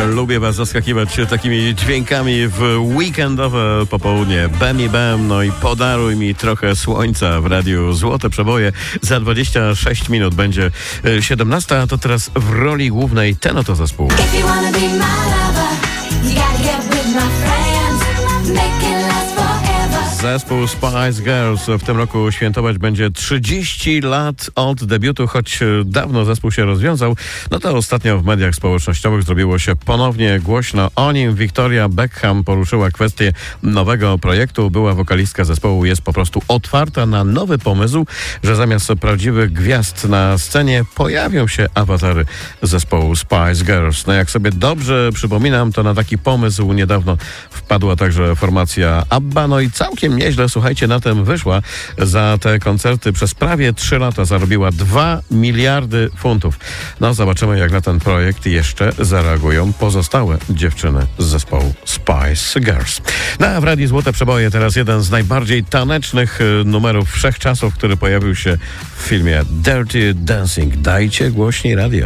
Lubię was zaskakiwać takimi dźwiękami w weekendowe popołudnie. Bam i bam, no i podaruj mi trochę słońca w radiu Złote Przeboje. Za 26 minut będzie 17, a to teraz w roli głównej ten oto zespół. Zespół Spice Girls w tym roku świętować będzie 30 lat od debiutu, choć dawno zespół się rozwiązał, no to ostatnio w mediach społecznościowych zrobiło się ponownie głośno o nim. Victoria Beckham poruszyła kwestię nowego projektu. Była wokalistka zespołu jest po prostu otwarta na nowy pomysł, że zamiast prawdziwych gwiazd na scenie pojawią się awatary zespołu Spice Girls. No jak sobie dobrze przypominam, to na taki pomysł niedawno wpadła także formacja ABBA, no i całkiem nieźle, słuchajcie, na tym wyszła. Za te koncerty przez prawie 3 lata zarobiła 2 miliardy funtów. No zobaczymy, jak na ten projekt jeszcze zareagują pozostałe dziewczyny z zespołu Spice Girls. No a w Radiu Złote Przeboje teraz jeden z najbardziej tanecznych numerów wszechczasów, który pojawił się w filmie Dirty Dancing. Dajcie głośniej radio.